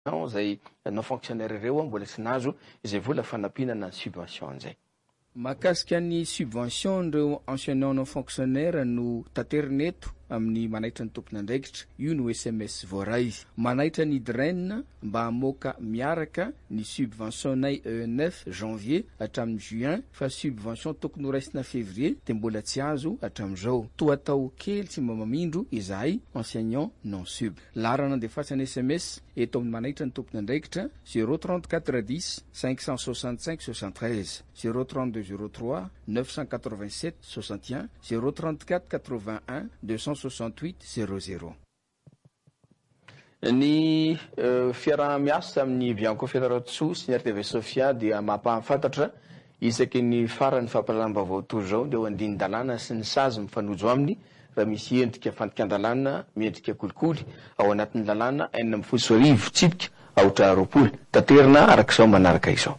zay non fonctionnaire ireo mbola tsy nahazo izay vola fanampiana ny subvention zay. Mahakasika ny subvention ndreo enseignants non fonctionnaire no taterineto amin'ny manaitra ny tompony andraikitra io no SMS voaray manaitra ny DREN mba hamoaka miaraka ny subventionnay E9 janvier hatramin'ny juin fa subvention tokony ho raisina février de mbola tsy azo hatramin'izao toa atao kely tsy mba mamindro izahay enseignant non sub larana andefatsany SMS eto amin'ny manaitra ny tompony andraikitra 034 10 565 73 032 03 987 61 034 81 268 00. Ny fiaraha-miasa amin'ny Bianco Fianarantsoa sy ny RTV Sofia dia mampahafantatra isaky ny farany fampalalam-baovao toy izao dia andinin-dalàna sy ny sazy mifanojo aminy raha misy endrika fandikan-dalàna miendrika kolikoly ao anatin'ny lalàna 9 tsipika aotra roapolo taterina arak'izao manaraka izao.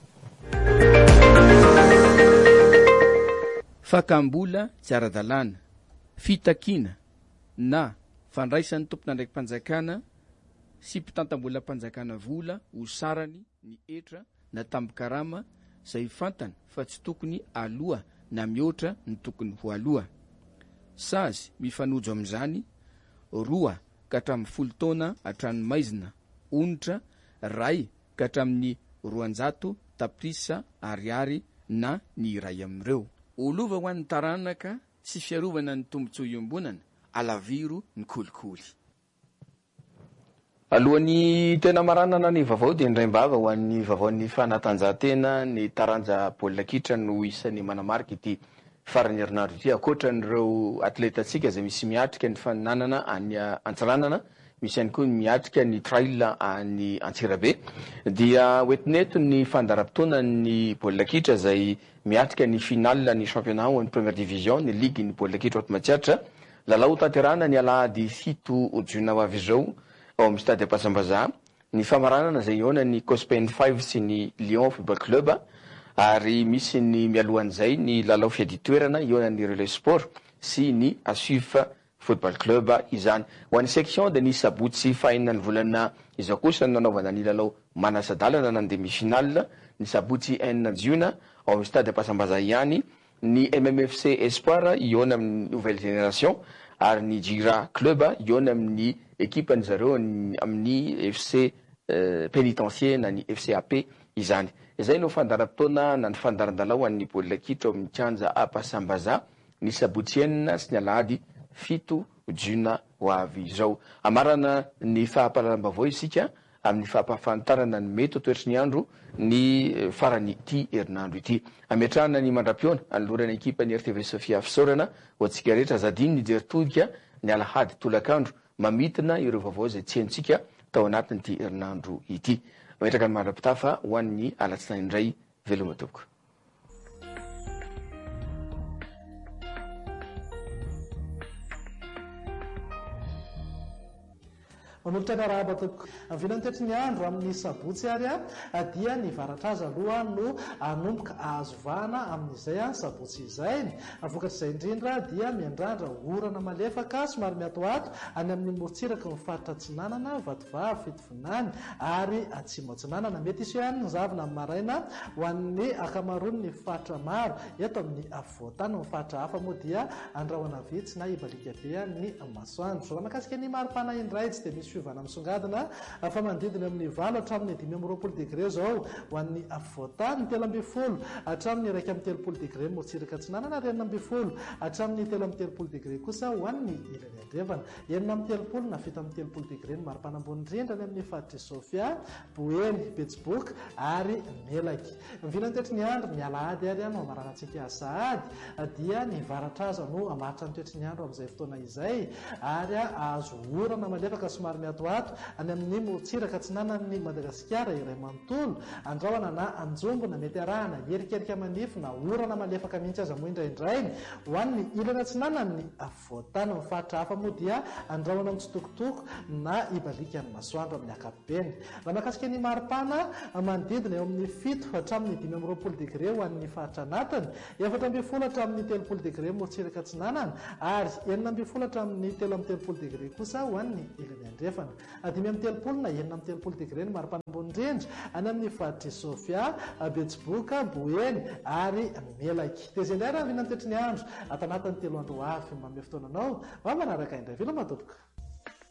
Fakambola tsy ara-dalàna fitakina na fandraisan'ny tompona ndraiky mpanjakana sy mpitantam-bolam-panjakana vola ho sarany ny etra na tambi-karama izay fantany fa tsy tokony aloha na mihoatra ny tokony ho aloha. Sazy mifanojo amin'izany roa ka hatramin'ny 10 taona hatrany maizina onitra ray ka hatramin'ny 200 taprisa ariary na ny iray amin'ireo. Olova ho an'ny taranaka tsy fiarovana ny tombotsoa iombonana alaviro ny kolikoly. Alohan'ny tena maranana ny vaovao dia indray-mbava ho an'ny vaovaon'ny fanatanjahantena ny taranja baolina kitra no isan'ny manamarika ity farany herinandro ity ankoatran'ireo atletantsika izay misy miatrika ny faninanana any Antsiranana misy ihany koa miatrika ny trail any Antsirabe dia oentinety ny fandaram-potoana ny baolina kitra izay miatrika ny finale ny championnat ny première division ny ligue ny baolina kitra eto Matsiatra lalao tanterahana ny alahady 7 jona ho avy izao ao amin'ny stade Ampasambazaha ny famaranana izay iona ny Cospen 5 sy ny Lyon Football Club ary misy ny mialohan'izay ny lalao fiaditoerana iona ny Relais Sport sy ny Asuf Football Club izany ho an'ny section dia ny sabotsy fahinana ny volana izao kosa ny nanaovana ny lalao manasadalana na demi-finale ny sabotsy 9 jiona ao amin'ny stade Ampasambazaha ihany ny MMFC Espoir iona amin'ny nouvelle génération ary ny Jira Club iona amin'ny équipe ny zareo amin'ny FC pénitentiaire na ny FCAP izany. Izay no fandaram-potoana na ny fandaran-dalao an'ny baolina kitra ao amin'ny kianja Ampasambazaha ny sabotsy 9 sy ny alahady 7 juna ho avy izao. Amarana ny fahampalalam-baovao isika amin'ny fahampafantarana ny mety toetry ny andro ny farany ity herinandro ity. Ametrahana ny mandram-piona anolorany ekipa ny RTV Sofia fisaorana ho antsika rehetra zadiny ny jeritodika ny alahady tolakandro mamitina ireo vaovao izay tsy haintsika tao anatin'ity herinandro ity. Ametraka ny mandram-pitafa ho an'ny alatsinainy indray veloma tompoko. Manolotra ny arahabatoko avinany tetry ny andro amin'ny sabotsy ary dia ny varatraza aloha no anomboka ahazovana amin'izay sabotsy izay avokatr'izay indrindra dia miandrandra orana malefaka somary miatoato any amin'ny morotsiraka ny faritra Atsinanana Vatovavy Fitovinany ary Atsimo Atsinanana mety iso ihany ny zavona amin'ny maraina ho an'ny akamarony ny faritra maro eto amin'ny avoatany ny faritra hafa moa dia andrahoana vitsy na ibalika be ny masoandro raha makasika ny maripana indray tsy dia misy fiovana misongadina fa manodidina amin'ny 20 hatramin'ny 20 degré zao ho an'ny avoatany 30 hatramin'ny 1 degré morotsiraka Atsinanana ary 40 hatramin'ny 13 degré kosa ho an'ny ilany andrevana 30 na fita amin'ny 30 degré ny maripana ambony indrindra ny amin'ny faritra Sofia, Boeny, Betsiboka ary Melaky. Mivinany toetry ny andro ny alahady ary no amaranantsika sahady dia ny varatraza no amaritra ny toetry ny andro amin'izay fotoana izay ary azo orana malefaka somary miatoato any amin'ny morotsiraka Atsinanan'ny Madagasikara iray manontolo andrahoana na anjombona mety arahana erikerika manify na orana malefaka mihitsy aza moa indraindray ho an'ny ilany Atsinanan'ny avoatany ny faritra hafa moa dia andrahoana mitsitokotoko na ibalika ny masoandro amin'ny akapobeny. Raha mahakasika ny maripana manodidina eo amin'ny 7 hatramin'ny 20 degré ho an'ny faritra anatiny 14 hatramin'ny 30 degré morotsiraka Atsinanana ary 19 hatramin'ny 13 degré kosa ho an'ny ilany andrefana. fahefana 5:30 na 9:30 degré ny maripanombony indrindra any amin'ny faritry Sofia, Betsiboka, Boeny ary Melaky. Dia izay indray raha vinany tetry ny andro atanatin'ny 3 andro avy manome fotoananao mba manaraka indray vila matoboka.